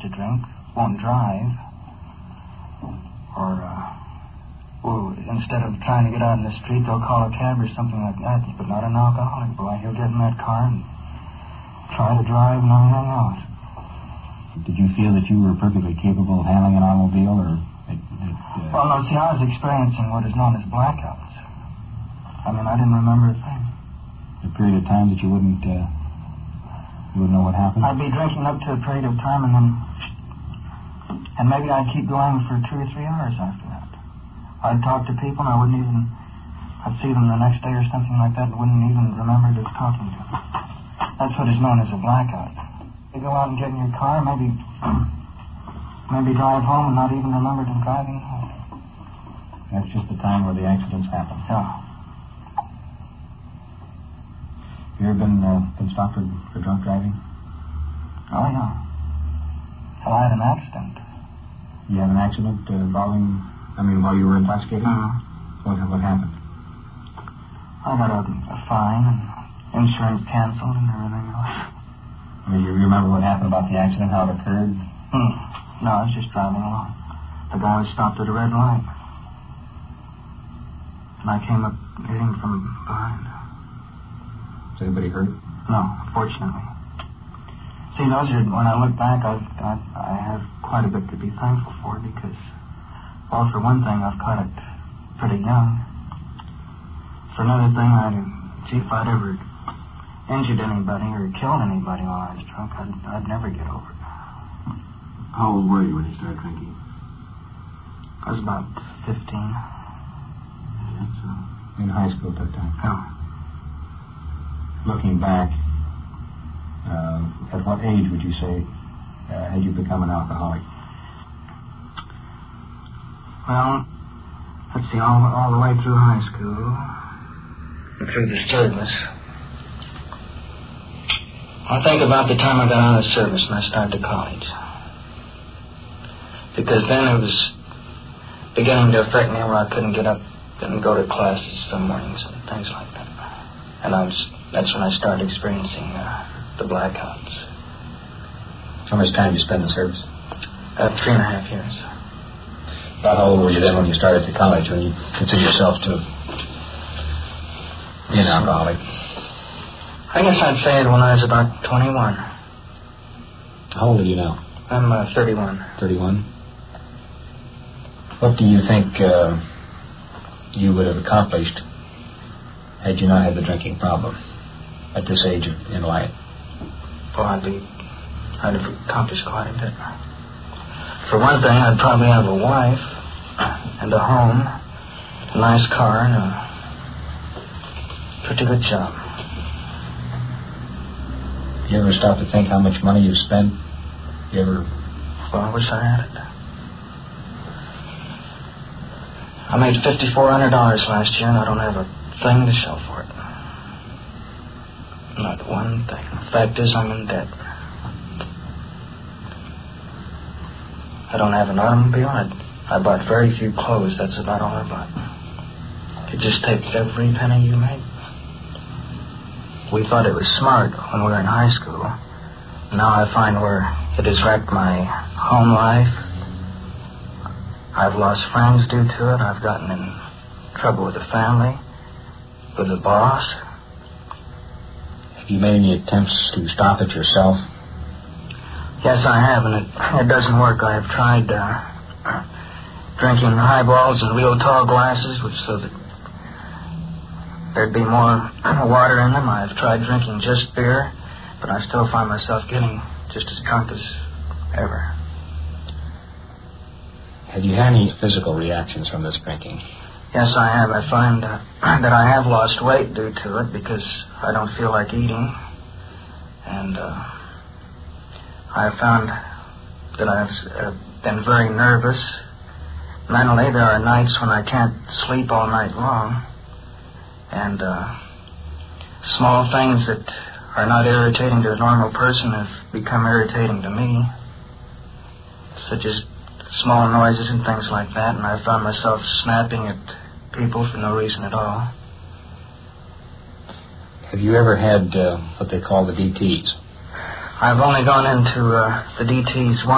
to drink, won't drive, or instead of trying to get out in the street, they'll call a cab or something like that, but not an alcoholic. Boy, he'll get in that car and try to drive and everything else. Did you feel that you were perfectly capable of handling an automobile, or... Well, no, see, I was experiencing what is known as blackouts. I mean, I didn't remember a thing. A period of time that you wouldn't know what happened? I'd be drinking up to a period of time, and maybe I'd keep going for 2 or 3 hours after that. I'd talk to people, and I'd see them the next day or something like that, and wouldn't even remember just talking to them. That's what is known as a blackout. You go out and get in your car, maybe drive home and not even remember them driving home. That's just the time where the accidents happen. Yeah. You ever been stopped for drunk driving? Oh, yeah. Well, I had an accident. You had an accident while you were intoxicated? What happened? I got a fine and insurance canceled and everything else. I mean, you remember what happened about the accident, how it occurred? No, I was just driving along. The guy was stopped at a red light. And I came up hit him from behind. Was anybody hurt? No, fortunately. See, when I look back, I have quite a bit to be thankful for because, well, for one thing, I've caught it pretty young. For another thing, if I'd ever injured anybody or killed anybody while I was drunk, I'd never get over it. How old were you when you started drinking? I was about 15. In high school at that time? No. Looking back, at what age would you say had you become an alcoholic? Well, let's see, all the way through high school, through the service. I think about the time I got out of the service and I started college. Because then it was beginning to affect me where I couldn't get up and go to classes some mornings and things like that. And that's when I started experiencing the blackouts. How much time did you spend in service? 3.5 years. About how old were you then when you started to college, when you considered yourself to be an alcoholic? I guess I'd say it when I was about 21. How old are you now? I'm 31. 31? What do you think you would have accomplished had you not had the drinking problem at this age in life? Well, I'd have accomplished quite a bit. For one thing, I'd probably have a wife and a home, a nice car, and a pretty good job. You ever stop to think how much money you've spent? Well, I wish I had it. I made $5,400 last year, and I don't have a thing to show for it. Not one thing. The fact is, I'm in debt. I don't have an automobile. I bought very few clothes. That's about all I bought. It just takes every penny you make. We thought it was smart when we were in high school. Now I find where it has wrecked my home life. I've lost friends due to it. I've gotten in trouble with the family, with the boss. Have you made any attempts to stop it yourself? Yes, I have, and it doesn't work. I have tried drinking highballs and real tall glasses so that there'd be more water in them. I've tried drinking just beer, but I still find myself getting just as drunk as ever. Have you had any physical reactions from this drinking? Yes, I have. I find that I have lost weight due to it because I don't feel like eating. And I have found that I've been very nervous. Mentally, there are nights when I can't sleep all night long. And small things that are not irritating to a normal person have become irritating to me, such as small noises and things like that, and I found myself snapping at people for no reason at all. Have you ever had what they call the DTs? I've only gone into the DTs once.